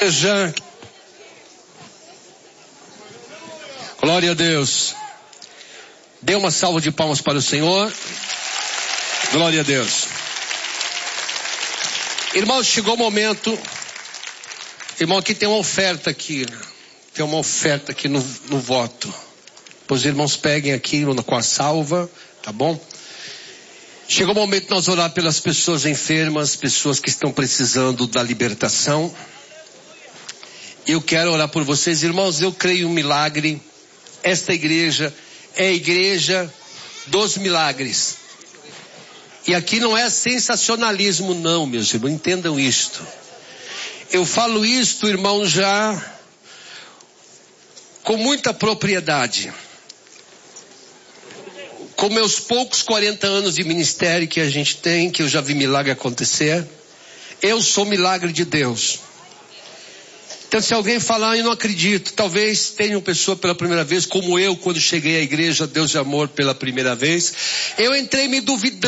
Igreja. Glória a Deus. Dê uma salva de palmas para o Senhor. Glória a Deus. Irmãos, chegou o momento. Irmão, aqui tem uma oferta aqui. Tem uma oferta aqui no voto. Os irmãos peguem aqui com a salva, tá bom? Chegou o momento de nós orar pelas pessoas enfermas, pessoas que estão precisando da libertação. Eu quero orar por vocês, irmãos. Eu creio em um milagre. Esta igreja é a igreja dos milagres. E aqui não é sensacionalismo não, meus irmãos, entendam isto. Eu falo isto, irmão, já com muita propriedade. Com meus poucos 40 anos de ministério que a gente tem, que eu já vi milagre acontecer, eu sou milagre de Deus. Então se alguém falar, eu não acredito, talvez tenha uma pessoa pela primeira vez, como eu, quando cheguei à igreja Deus de Amor pela primeira vez, eu entrei me duvidando.